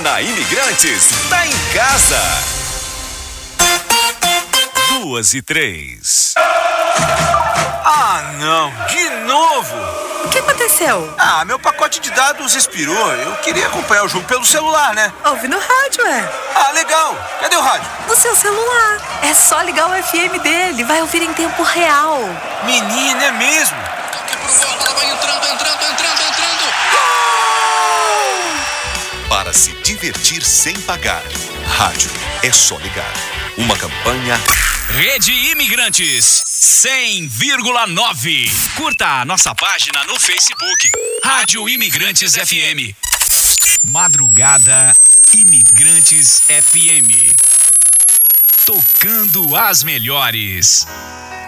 Na Imigrantes, tá em casa. 2:03. Ah, não, de novo! O que aconteceu? Ah, meu pacote de dados expirou. Eu queria acompanhar o jogo pelo celular, né? Ouve no rádio, Ah, legal. Cadê o rádio? No seu celular. É só ligar o FM dele, vai ouvir em tempo real. Menina, é mesmo? A bola vai entrando. Para se divertir sem pagar. Rádio é só ligar. Uma campanha. Rede Imigrantes 100,9. Curta a nossa página no Facebook. Rádio Imigrantes FM. Madrugada Imigrantes FM. Tocando as melhores.